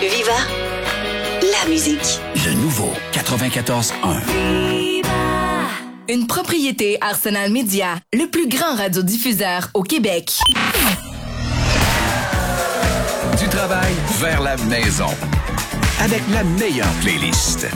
Viva, la musique. Le nouveau 94.1. Une propriété Arsenal Média, le plus grand radiodiffuseur au Québec. Du travail vers la maison. Avec la meilleure playlist.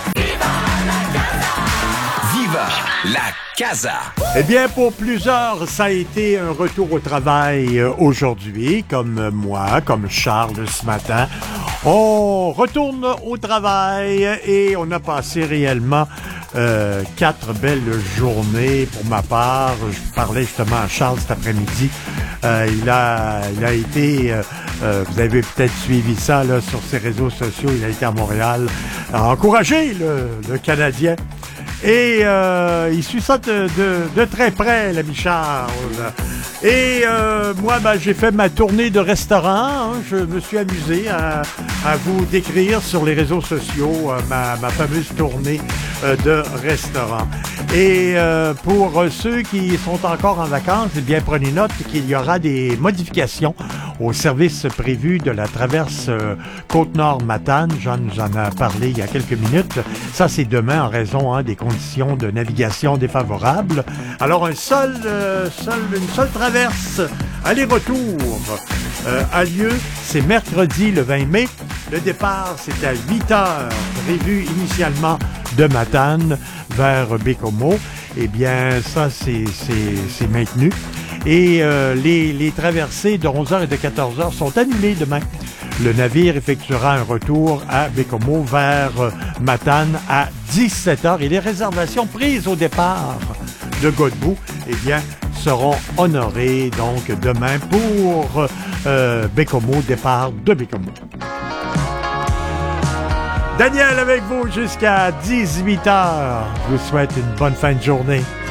Viva la Casa! Eh bien, pour plusieurs, ça a été un retour au travail aujourd'hui, comme moi, comme Charles ce matin. On retourne au travail et on a passé réellement 4 belles journées pour ma part. Je parlais justement à Charles cet après-midi. Il a été, vous avez peut-être suivi ça là, sur ses réseaux sociaux, il a été à Montréal à encourager le Canadien. Et il suit ça de très près, l'ami Charles. Et moi, j'ai fait ma tournée de restaurant. Je me suis amusé à vous décrire sur les réseaux sociaux ma fameuse tournée de restaurant. Et pour ceux qui sont encore en vacances, eh bien, prenez note qu'il y aura des modifications au service prévu de la traverse Côte-Nord-Matane. Jean nous en a parlé il y a quelques minutes. Ça, c'est demain en raison des conditions de navigation défavorables. Alors, une seule traverse aller-retour a lieu. C'est mercredi le 20 mai. Le départ, c'est à 8 heures, prévu initialement de Matane vers Bécomo. Eh bien, ça, c'est maintenu. Et les traversées de 11h et de 14h sont annulées demain. Le navire effectuera un retour à Bécomo vers Matane à 17h. Et les réservations prises au départ de Godbout, eh bien, seront honorées donc demain pour Bécomo, départ de Bécomo. Daniel avec vous jusqu'à 18h. Je vous souhaite une bonne fin de journée.